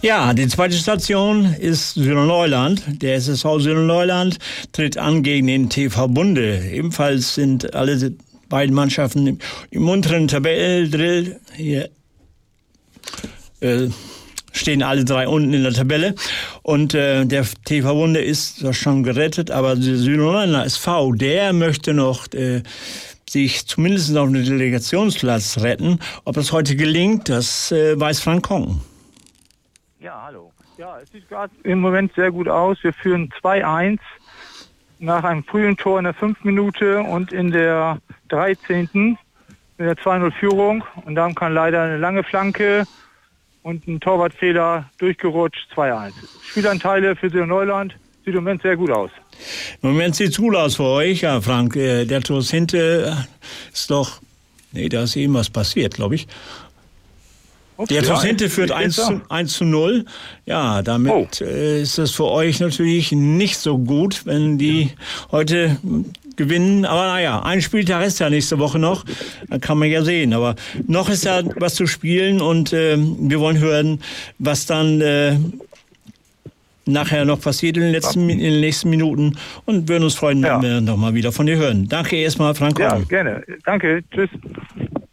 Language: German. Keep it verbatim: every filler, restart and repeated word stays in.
Ja, die zweite Station ist Süderneuland. Der S S V Süderneuland tritt an gegen den T V Bunde. Ebenfalls sind alle beiden Mannschaften im, im unteren Tabellendrill. Hier äh, stehen alle drei unten in der Tabelle. Und äh, der T V Bunde ist doch schon gerettet, aber der Süderneuland S V, der möchte noch äh, sich zumindest auf den Delegationsplatz retten. Ob das heute gelingt, das äh, weiß Frank Kong. Ja, hallo. Ja, es sieht gerade im Moment sehr gut aus. Wir führen zwei eins nach einem frühen Tor in der fünften Minute und in der dreizehnten mit der zwei null Führung. Und dann kam leider eine lange Flanke und ein Torwartfehler durchgerutscht, zwei eins. Spielanteile für Süderneuland sieht im Moment sehr gut aus. Im Moment sieht es gut aus für euch, ja, Frank. Der Tor Hinte ist doch, nee, da ist eben was passiert, glaube ich. Okay, der Tor Hinte führt eins zu null. Ja, damit oh. äh, ist das für euch natürlich nicht so gut, wenn die heute gewinnen. Aber naja, ein Spieltag ist ja nächste Woche noch. Da kann man ja sehen. Aber noch ist ja was zu spielen und äh, wir wollen hören, was dann äh, nachher noch passiert in den, letzten, in den nächsten Minuten und würden uns freuen, ja. wenn wir noch mal wieder von dir hören. Danke erstmal, Frank. Ja, gerne. Danke. Tschüss.